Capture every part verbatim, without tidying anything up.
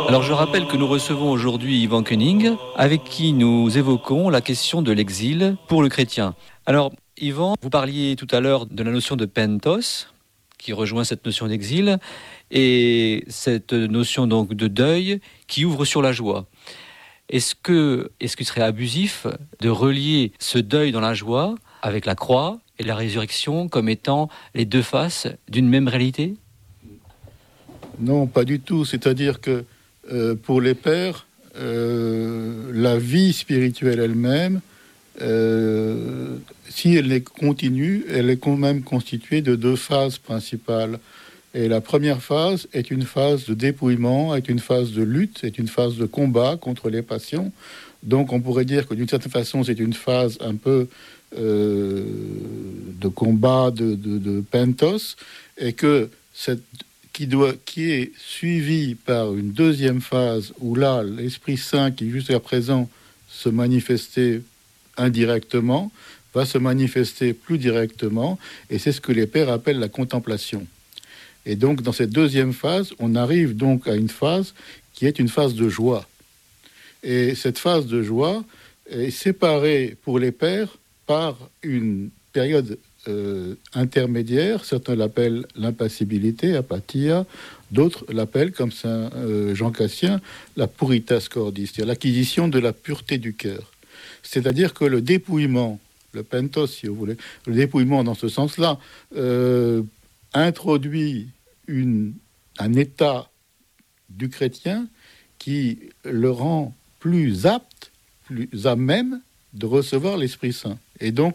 Alors je rappelle que nous recevons aujourd'hui Ivan Koenig, avec qui nous évoquons la question de l'exil pour le chrétien. Alors Ivan, vous parliez tout à l'heure de la notion de pentos, qui rejoint cette notion d'exil, et cette notion donc de deuil qui ouvre sur la joie. Est-ce que, est-ce qu'il serait abusif de relier ce deuil dans la joie avec la croix et la résurrection comme étant les deux faces d'une même réalité ? Non, pas du tout. C'est-à-dire que euh, pour les pères, euh, la vie spirituelle elle-même, euh, si elle est continue, elle est quand même constituée de deux phases principales. Et la première phase est une phase de dépouillement, est une phase de lutte, est une phase de combat contre les passions. Donc on pourrait dire que d'une certaine façon, c'est une phase un peu euh, de combat, de, de, de pentos, et que cette Qui, doit, qui est suivi par une deuxième phase où là, l'Esprit Saint, qui jusqu'à présent se manifestait indirectement, va se manifester plus directement, et c'est ce que les pères appellent la contemplation. Et donc, dans cette deuxième phase, on arrive donc à une phase qui est une phase de joie. Et cette phase de joie est séparée pour les pères par une période Euh, intermédiaire, certains l'appellent l'impassibilité, apathia, d'autres l'appellent, comme saint euh, Jean Cassien, la puritas cordis, c'est-à-dire l'acquisition de la pureté du cœur. C'est-à-dire que le dépouillement, le pentos si vous voulez, le dépouillement dans ce sens-là, euh, introduit une, un état du chrétien qui le rend plus apte, plus à même de recevoir l'Esprit Saint. Et donc,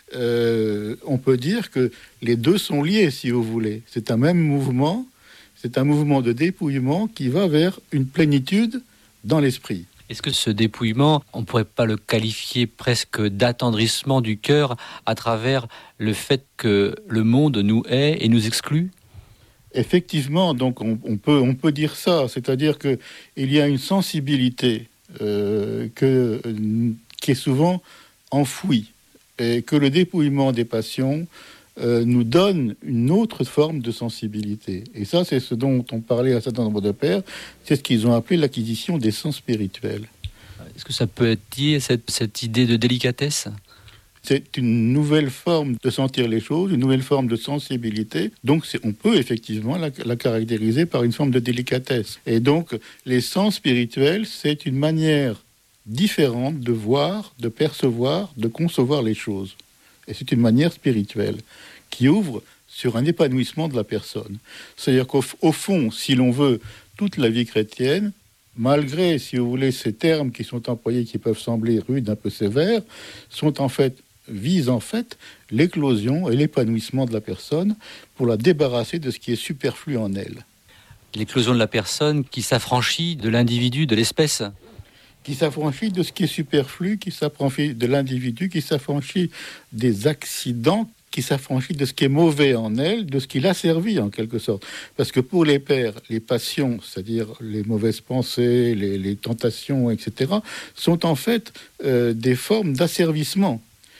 euh, on peut dire que les deux sont liés, si vous voulez. C'est un même mouvement, c'est un mouvement de dépouillement qui va vers une plénitude dans l'esprit. Est-ce que ce dépouillement, on ne pourrait pas le qualifier presque d'attendrissement du cœur à travers le fait que le monde nous hait et nous exclut ? Effectivement, donc on, on, peut, on peut dire ça. C'est-à-dire qu'il y a une sensibilité euh, que, qui est souvent enfouie. Et que le dépouillement des passions euh, nous donne une autre forme de sensibilité. Et ça, c'est ce dont on parlait à un certain nombre de pères, c'est ce qu'ils ont appelé l'acquisition des sens spirituels. Est-ce que ça peut être dit, cette, cette idée de délicatesse ? C'est une nouvelle forme de sentir les choses, une nouvelle forme de sensibilité. Donc, c'est, on peut effectivement la, la caractériser par une forme de délicatesse. Et donc, les sens spirituels, c'est une manière différente de voir, de percevoir, de concevoir les choses. Et c'est une manière spirituelle qui ouvre sur un épanouissement de la personne. C'est-à-dire qu'au au fond, si l'on veut, toute la vie chrétienne, malgré, si vous voulez, ces termes qui sont employés, qui peuvent sembler rudes, un peu sévères, sont en fait, visent en fait l'éclosion et l'épanouissement de la personne pour la débarrasser de ce qui est superflu en elle. L'éclosion de la personne qui s'affranchit de l'individu, de l'espèce ? Qui s'affranchit de ce qui est superflu, qui s'affranchit de l'individu, qui s'affranchit des accidents, qui s'affranchit de ce qui est mauvais en elle, de ce qui l'a servi en quelque sorte. Parce que pour les pères, les passions, c'est-à-dire les mauvaises pensées, les, les tentations, et cetera, sont en fait euh, des formes d'asservissement.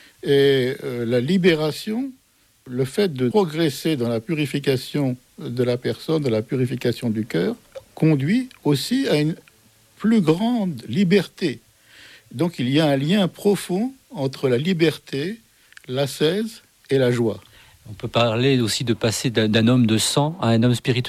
Et euh, la libération, le fait de progresser dans la purification de la personne, de la purification du cœur, conduit aussi à une plus grande liberté. Donc il y a un lien profond entre la liberté, l'ascèse et la joie. On peut parler aussi de passer d'un, d'un homme de sang à un homme spirituel ?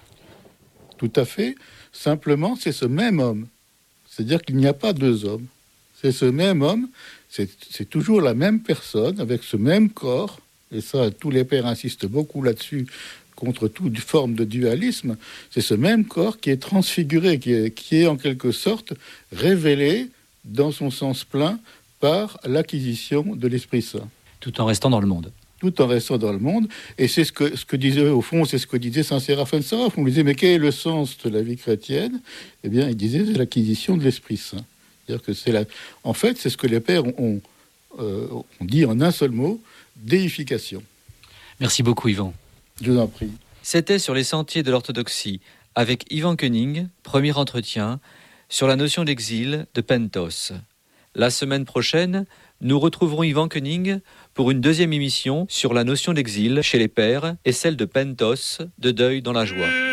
Tout à fait. Simplement, c'est ce même homme. C'est-à-dire qu'il n'y a pas deux hommes. C'est ce même homme, c'est, c'est toujours la même personne, avec ce même corps, et ça, tous les pères insistent beaucoup là-dessus, contre toute forme de dualisme, c'est ce même corps qui est transfiguré, qui est, qui est en quelque sorte révélé dans son sens plein par l'acquisition de l'Esprit Saint. Tout en restant dans le monde. Tout en restant dans le monde. Et c'est ce que, ce que disait, au fond, c'est ce que disait saint Séraphin de Sarov. On lui disait, mais quel est le sens de la vie chrétienne ? Eh bien, il disait, c'est l'acquisition de l'Esprit Saint. C'est-à-dire que c'est la... En fait, c'est ce que les pères ont, ont, euh, ont dit en un seul mot, déification. Merci beaucoup, Yvan. Je vous en prie. C'était sur les sentiers de l'orthodoxie, avec Ivan Koenig, premier entretien, sur la notion d'exil de pentos. La semaine prochaine, nous retrouverons Ivan Koenig pour une deuxième émission sur la notion d'exil chez les pères et celle de pentos, de deuil dans la joie.